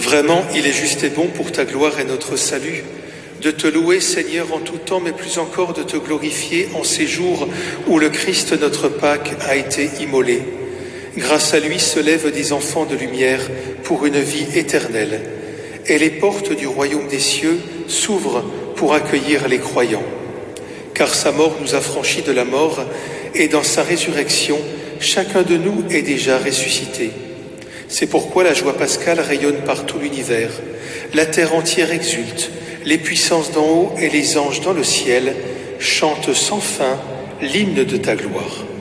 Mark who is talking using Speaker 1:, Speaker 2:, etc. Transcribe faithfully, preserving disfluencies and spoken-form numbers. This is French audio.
Speaker 1: Vraiment, il est juste et bon pour ta gloire et notre salut, de te louer, Seigneur, en tout temps, mais plus encore de te glorifier en ces jours où le Christ, notre Pâque, a été immolé. Grâce à lui se lèvent des enfants de lumière pour une vie éternelle, et les portes du royaume des cieux s'ouvrent pour accueillir les croyants. Car sa mort nous a franchis de la mort, et dans sa résurrection, chacun de nous est déjà ressuscité. C'est pourquoi la joie pascale rayonne par tout l'univers. La terre entière exulte, les puissances d'en haut et les anges dans le ciel chantent sans fin l'hymne de ta gloire.